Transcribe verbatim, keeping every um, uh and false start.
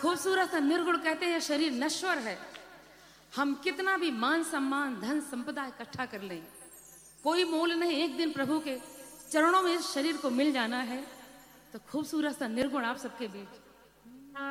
खूबसूरत सा निर्गुण कहते हैं शरीर नश्वर है। हम कितना भी मान सम्मान धन संपदा इकट्ठा कर लें, कोई मोल नहीं। एक दिन प्रभु के चरणों में इस शरीर को मिल जाना है। तो खूबसूरत सा निर्गुण आप सबके बीच